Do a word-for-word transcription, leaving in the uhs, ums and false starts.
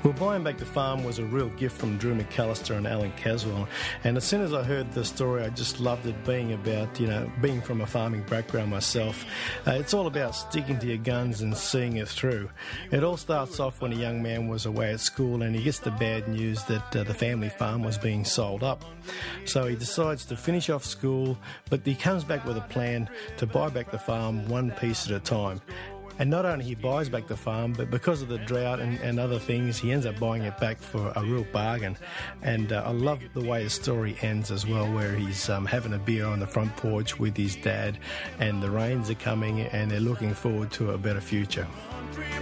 Well, buying back the farm was a real gift from Drew McAllister and Alan Caswell. And as soon as I heard the story, I just loved it, being about, you know, being from a farming background myself. Uh, it's all about sticking to your guns and seeing it through. It all starts off when a young man was away at school and he gets the bad news that uh, the family farm was being sold up. So he decides to finish off school, but he comes back with a plan to buy back the farm one piece at a time. And not only he buys back the farm, but because of the drought and, and other things, he ends up buying it back for a real bargain. And uh, I love the way the story ends as well, where he's um, having a beer on the front porch with his dad, and the rains are coming and they're looking forward to a better future.